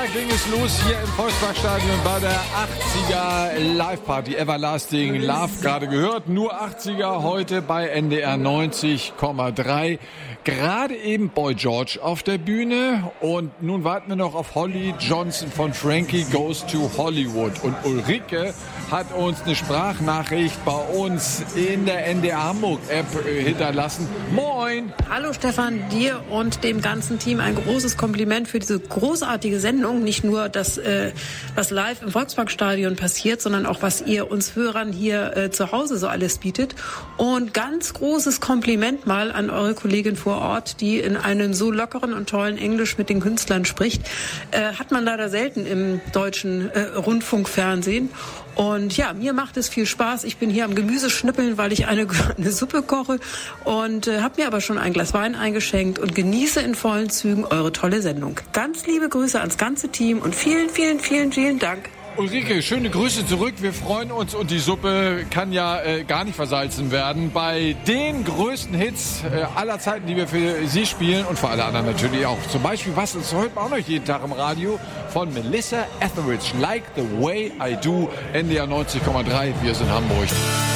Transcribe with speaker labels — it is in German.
Speaker 1: ging es los hier im Volksparkstadion bei der 80er Live-Party. Everlasting Love, gerade gehört. Nur 80er heute bei NDR 90,3. Gerade eben Boy George auf der Bühne. Und nun warten wir noch auf Holly Johnson von Frankie Goes to Hollywood. Und Ulrike hat uns eine Sprachnachricht bei uns in der NDR Hamburg-App hinterlassen. Moin!
Speaker 2: Hallo Stefan, dir und dem ganzen Team ein großes Kompliment für diese großartige Sendung. Nicht nur das, was live im Volksparkstadion passiert, sondern auch, was ihr uns Hörern hier zu Hause so alles bietet. Und ganz großes Kompliment mal an eure Kollegin vor Ort, die in einem so lockeren und tollen Englisch mit den Künstlern spricht. Hat man leider selten im deutschen Rundfunkfernsehen. Und ja, mir macht es viel Spaß. Ich bin hier am Gemüse schnippeln, weil ich eine Suppe koche und habe mir aber schon ein Glas Wein eingeschenkt und genieße in vollen Zügen eure tolle Sendung. Ganz liebe Grüße ans ganze Team und vielen, vielen, vielen, vielen Dank.
Speaker 1: Ulrike, schöne Grüße zurück. Wir freuen uns und die Suppe kann ja gar nicht versalzen werden. Bei den größten Hits aller Zeiten, die wir für Sie spielen und für alle anderen natürlich auch. Zum Beispiel, was ist heute auch noch jeden Tag im Radio von Melissa Etheridge. Like the Way I Do, NDR 90,3. Wir sind Hamburg.